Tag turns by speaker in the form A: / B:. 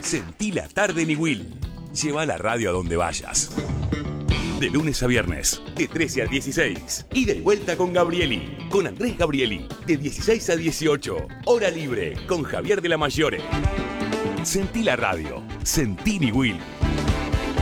A: Sentí la tarde en Will. Lleva la radio a donde vayas. De lunes a viernes, de 13 a 16. Ida y vuelta con Gabrieli. Con Andrés Gabrieli. De 16 a 18. Hora libre con Javier de la Mayore. Sentí la radio. Sentí Will.